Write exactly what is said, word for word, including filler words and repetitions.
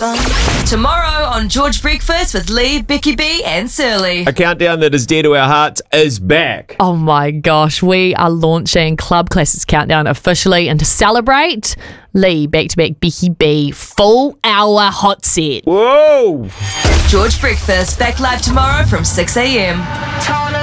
fun. Tomorrow on George Breakfast with Lee, Becky B and Surly. A countdown that is dear to our hearts is back. Oh my gosh, we are launching Club Classics Countdown officially, and to celebrate, Lee, back-to-back Becky B, full hour hot set. Whoa! George Breakfast, back live tomorrow from six a.m.